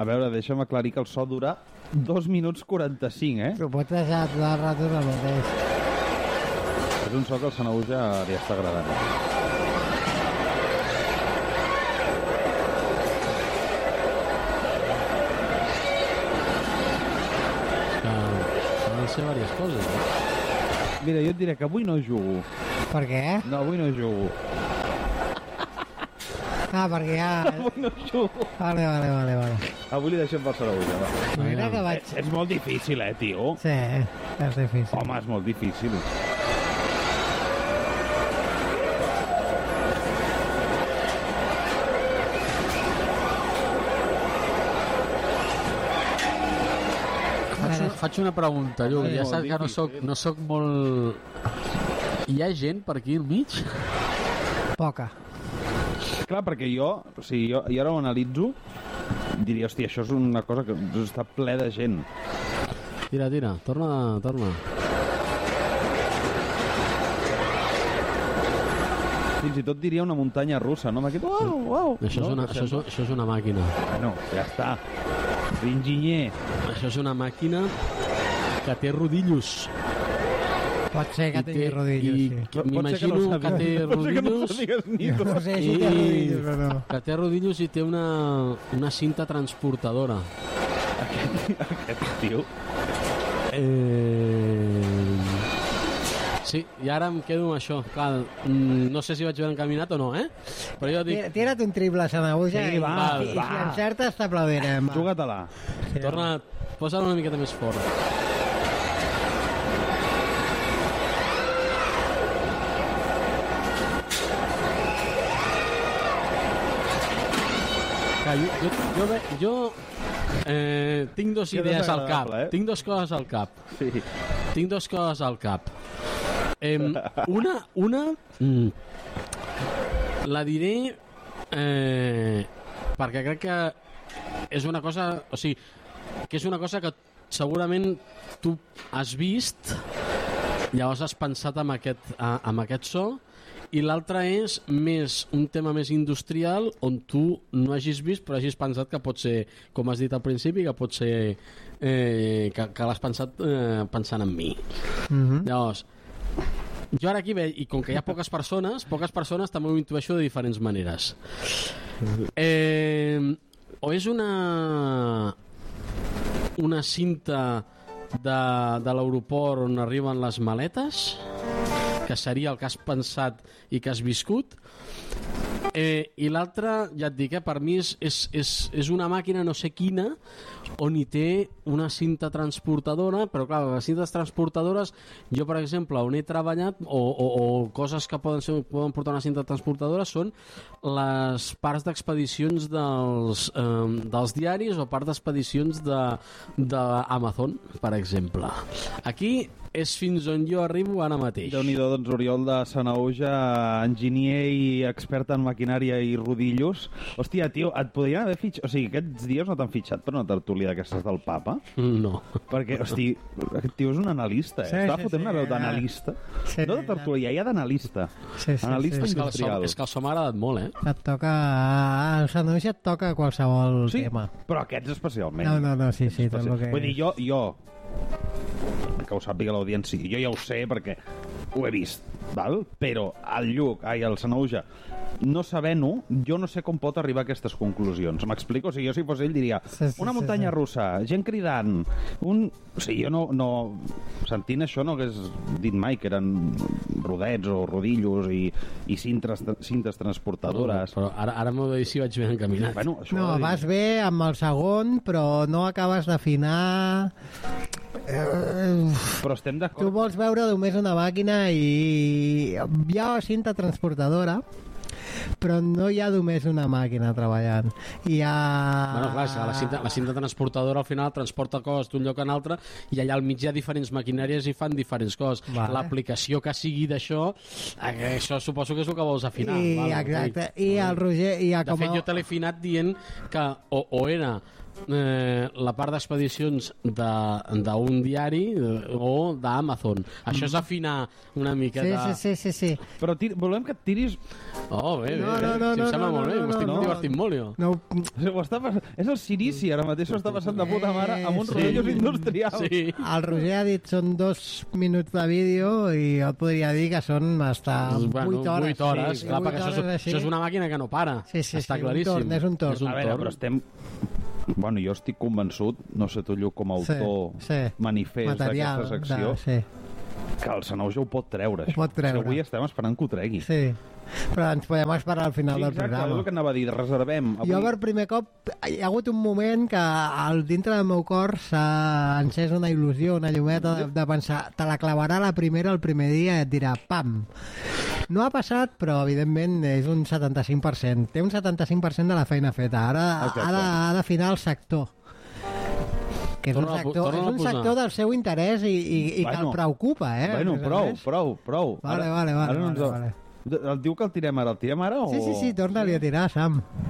A veure, deixa'm aclarir que el so dura 2 minuts 45, Ho pots deixar tot el rato el mateix. És un so que al Sanaüja li està agradant. Poden ser diverses coses, Mira, jo et diré que avui no jugo. Per què? No, avui no jugo. Perquè ja... Avui no jugo. Vale. Avui li deixem per Sanaüja, va. Mira que vaig... És molt difícil, tio. Sí, és difícil. Home, és molt difícil. Faig una pregunta, Lluc. Ja saps que no soc molt... Hi ha gent per aquí al mig? Poca. Clar, perquè jo ara ho analitzo, diria, hòstia, això és una cosa que està ple de gent. Tira, torna. Fins i tot diria una muntanya russa, no? Uau. Això és una màquina. Bueno, ja està. Enginyer. Això és una màquina que té rodillos. Pot ser que tingui rodillos, sí. M'imagino que té rodillos. No sé si té rodillos o no. Que té rodillos i té una cinta transportadora. Aquest tio. Sí, i ara em quedo amb això. Clar, no sé si vaig ben encaminat o no, Però jo dic... Tira't un triple a Sanaüja sí, va. I si encertes t'aplaudirem. Juga-te-la. Sí, Torna, posa-la una miqueta més fort. Jo tinc dues idees al cap. Tinc dues coses al cap. Sí. Tinc dues coses al cap. Una la diré perquè crec que és una cosa, o sigui, que és una cosa que segurament tu has vist, llavors has pensat en aquest so, i l'altra és un tema més industrial on tu no hagis vist però hagis pensat que pot ser, com has dit al principi, que pot ser que l'has pensat pensant en mi. Llavors jo ara aquí veig, i com que hi ha poques persones també ho intueixo de diferents maneres. O és una cinta de l'aeroport on arriben les maletes, que seria el que has pensat i que has viscut, i l'altra, ja et dic, per mi és una màquina no sé quina on hi té una cinta transportadora, però clar, les cintes transportadores, jo per exemple on he treballat o coses que poden portar una cinta transportadora són les parts d'expedicions dels diaris o parts d'expedicions d'Amazon, per exemple. Aquí és fins on jo arribo ara mateix. Déu-n'hi-do, doncs, Oriol de Sanaüja, enginyer i expert en maquinària i rodillos. Hòstia, tio, et podrien haver fitxat... O sigui, aquests dies no t'han fitxat per una tertúlia d'aquestes del Papa? No. Perquè, hosti, aquest tio és un analista, Sí, Està sí, fotent una veu d'analista. No de tertúlia, ja d'analista. Analista industrial. És que el so m'ha agradat molt, Et toca... El Sanaüja et toca qualsevol tema. Però aquests especialment. No, sí, tot el que... Vull dir, jo que ho sàpiga l'audiència, jo ja ho sé perquè ho he vist, val? Però el Sanaüja, no sabent-ho, jo no sé com pot arribar a aquestes conclusions. M'explico? O sigui, jo si fos ell diria una muntanya russa, gent cridant, o sigui, jo no sentint això no hagués dit mai que eren rodets o rodillos i cintes transportadores. Però ara m'ho de dir si vaig ben encaminat. Bueno, No, vas bé amb el segon, però no acabes d'afinar... Però estem d'acord. Tu vols veure només una màquina i hi ha cinta transportadora, però no hi ha només una màquina treballant. Hi ha... Bueno, clar, la cinta transportadora al final transporta coses d'un lloc a un altre i allà al mig hi ha diferents maquinàries i fan diferents coses. Vale. L'aplicació que sigui d'això, això suposo que és el que vols afinar. Exacte. I el Roger... De fet, jo t'he afinat dient que o era la part d'expedicions d'un diari o d'Amazon. Això és afinar una miqueta... Sí. Però volem que et tiris... Oh, bé, No, bé. no, Si em sembla molt bé, m'estic no. divertint molt, jo. No, És el Sirici, ara mateix s'ho està passant de puta mare amb uns rotllos industrials. Sí. el Roger ha dit són 2 minuts de vídeo i jo podria dir que són hasta 8 hores. 8 hores, Sí, clar, 8 perquè hores així. això és una màquina que no para. Sí, Està un claríssim. torn, és un torn. És un A veure, torn. però estem... Bueno, jo estic convençut, no sé tu, Lluc, com a autor manifest Material d'aquesta secció, sí. que el Sanauja ho pot treure. Ho pot treure. Avui estem esperant que ho tregui. Sí, però ens podem esperar al final del Exacte, és programa. el que anava a dir, reservem. Jo per primer cop hi ha hagut un moment que dintre del meu cor s'ha encès una il·lusió, una llumeta de pensar, te la clavarà la primera el primer dia i et dirà pam. No ha passat, però evidentment és un 75%. Té un 75% de la feina feta. Ara ha d'afinar el sector. Que és un sector del seu interès i que el preocupa, eh? Bueno, prou. Vale. Et diu que el tirem ara? El tirem ara o...? Sí, torna-li a tirar, Sam.